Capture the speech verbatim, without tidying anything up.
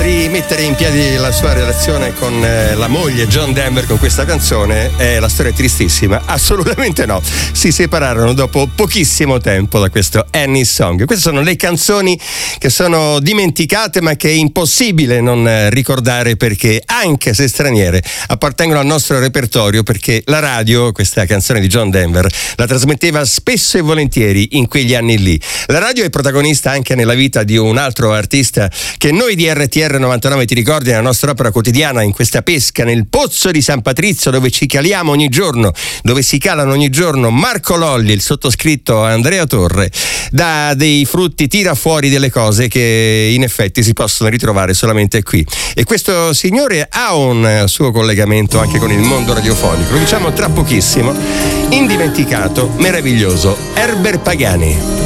rimettere in piedi la sua relazione con eh, la moglie John Denver con questa canzone. Eh, la storia è tristissima? Assolutamente no. Si separarono dopo pochissimo tempo da questo Annie's Song. Queste sono le canzoni che sono dimenticate ma che è impossibile non eh, ricordare, perché anche se straniere appartengono al nostro repertorio, perché la radio questa canzone di John Denver la trasmetteva spesso e volentieri in quegli anni lì. La radio è protagonista anche nella vita di un altro artista che noi di R T R novantanove ti ricordi nella nostra opera quotidiana, in questa pesca nel pozzo di San Patrizio dove ci caliamo ogni giorno, dove si calano ogni giorno Marco Lolli, il sottoscritto Andrea Torre, dà dei frutti, tira fuori delle cose che in effetti si possono ritrovare solamente qui. E questo signore ha un suo collegamento anche con il mondo radiofonico, lo diciamo tra pochissimo. Indimenticato, meraviglioso, Herbert Pagani.